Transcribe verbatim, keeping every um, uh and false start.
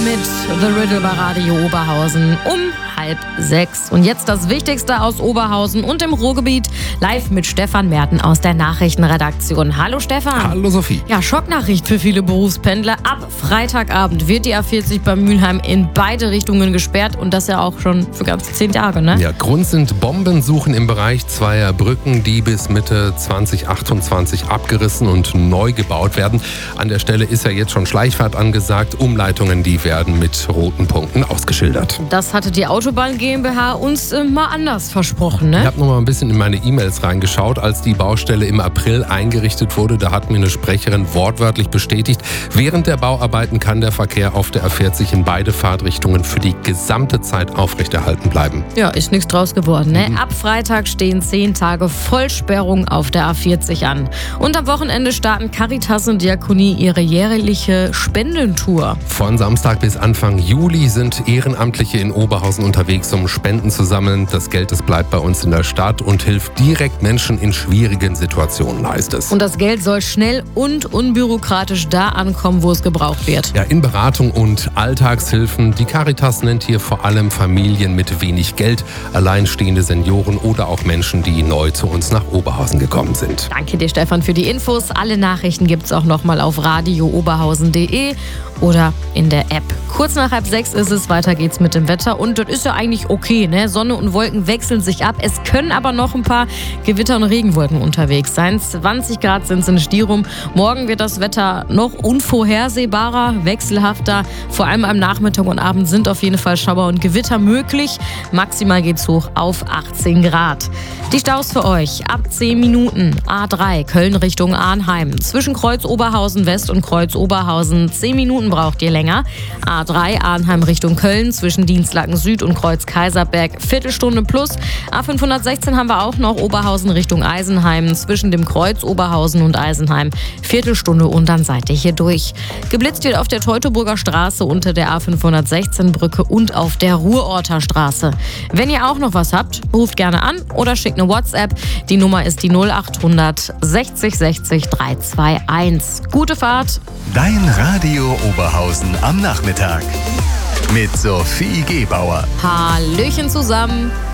mit The Riddle bei Radio Oberhausen um halb sechs. Und jetzt das Wichtigste aus Oberhausen und dem Ruhrgebiet, live mit Stefan Merten aus der Nachrichtenredaktion. Hallo Stefan. Hallo Sophie. Ja, Schocknachricht für viele Berufspendler. Ab Freitagabend wird die A vierzig bei Mülheim in beide Richtungen gesperrt und das ja auch schon für ganze zehn Tage, ne? Ja, Grund sind Bombensuchen im Bereich zweier Brücken, die bis Mitte zwanzig achtundzwanzig abgerissen und neu gebaut werden. An der Stelle ist ja jetzt schon Schleichfahrt angesagt. Umleitungen, die werden mit roten Punkten ausgeschildert. Das hatte die Autobahn GmbH uns äh, mal anders versprochen, ne? Ich habe noch mal ein bisschen in meine E-Mails reingeschaut. Als die Baustelle im April eingerichtet wurde, da hat mir eine Sprecherin wortwörtlich bestätigt, während der Bauarbeiten kann der Verkehr auf der A vierzig in beide Fahrtrichtungen für die gesamte Zeit aufrechterhalten bleiben. Ja, ist nichts draus geworden, ne? Mhm. Ab Freitag stehen zehn Tage Vollsperrung auf der A vierzig an. Und am Wochenende starten Caritas und Diakonie ihre jährliche Spendentour. Von Samstag bis Anfang Juli sind Ehrenamtliche in Oberhausen unterwegs, um Spenden zu sammeln. Das Geld, das bleibt bei uns in der Stadt und hilft direkt Menschen in schwierigen Situationen, heißt es. Und das Geld soll schnell und unbürokratisch da ankommen, wo es gebraucht wird. Ja, in Beratung und Alltagshilfen. Die Caritas nennt hier vor allem Familien mit wenig Geld, alleinstehende Senioren oder auch Menschen, die neu zu uns nach Oberhausen gekommen sind. Danke dir, Stefan, für die Infos. Alle Nachrichten gibt es auch nochmal auf radio oberhausen punkt de oder in der App. Kurz nach halb sechs ist es, weiter geht's mit dem Wetter und das ist ja eigentlich okay, ne? Sonne und Wolken wechseln sich ab. Es können aber noch ein paar Gewitter- und Regenwolken unterwegs sein. zwanzig Grad sind es in Stirum. Morgen wird das Wetter noch unvorhersehbarer, wechselhafter. Vor allem am Nachmittag und Abend sind auf jeden Fall Schauer und Gewitter möglich. Maximal geht's hoch auf achtzehn Grad. Die Staus für euch ab zehn Minuten. A drei Köln Richtung Arnheim. Zwischen Kreuz Oberhausen West und Kreuz Oberhausen zehn Minuten braucht ihr länger. A drei Arnheim Richtung Köln zwischen Dienstlaken Süd und Kreuz Kaiserberg Viertelstunde plus. A fünfhundertsechzehn haben wir auch noch Oberhausen Richtung Eisenheim zwischen dem Kreuz Oberhausen und Eisenheim Viertelstunde und dann seid ihr hier durch. Geblitzt wird auf der Teutoburger Straße unter der A fünfhundertsechzehn Brücke und auf der Ruhrorter Straße. Wenn ihr auch noch was habt, ruft gerne an oder schickt eine WhatsApp. Die Nummer ist die null achthundert sechzig sechzig dreihunderteinundzwanzig. Gute Fahrt! Dein Radio Oberhausen am Nachmittag mit Sophie Gebauer. Hallöchen zusammen!